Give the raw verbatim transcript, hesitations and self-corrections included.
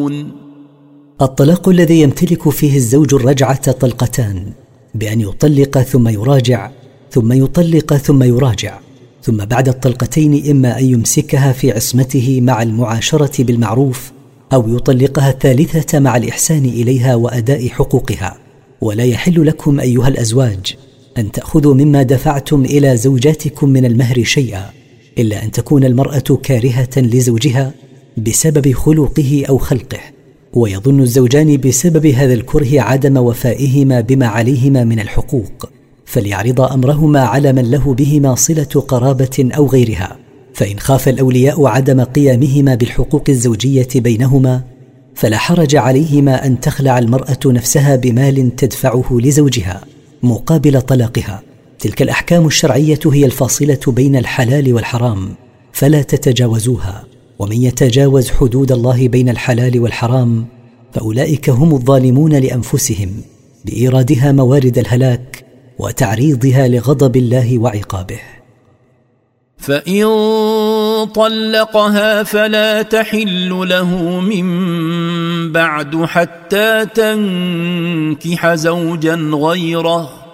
تعقلون. الطلاق الذي يمتلك فيه الزوج الرجعة طلقتان، بأن يطلق ثم يراجع، ثم يطلق ثم يراجع، ثم بعد الطلقتين إما أن يمسكها في عصمته مع المعاشرة بالمعروف، أو يطلقها الثالثة مع الإحسان إليها وأداء حقوقها. ولا يحل لكم أيها الأزواج أن تأخذوا مما دفعتم إلى زوجاتكم من المهر شيئا، إلا أن تكون المرأة كارهة لزوجها بسبب خلقه أو خلقه، ويظن الزوجان بسبب هذا الكره عدم وفائهما بما عليهما من الحقوق، فليعرض أمرهما على من له بهما صلة قرابة أو غيرها. فإن خاف الأولياء عدم قيامهما بالحقوق الزوجية بينهما، فلا حرج عليهما أن تخلع المرأة نفسها بمال تدفعه لزوجها مقابل طلاقها. تلك الأحكام الشرعية هي الفاصلة بين الحلال والحرام، فلا تتجاوزوها، ومن يتجاوز حدود الله بين الحلال والحرام فأولئك هم الظالمون لأنفسهم بإيرادها موارد الهلاك وتعريضها لغضب الله وعقابه. فإن طلقها فلا تحل له من بعد حتى تنكح زوجا غيره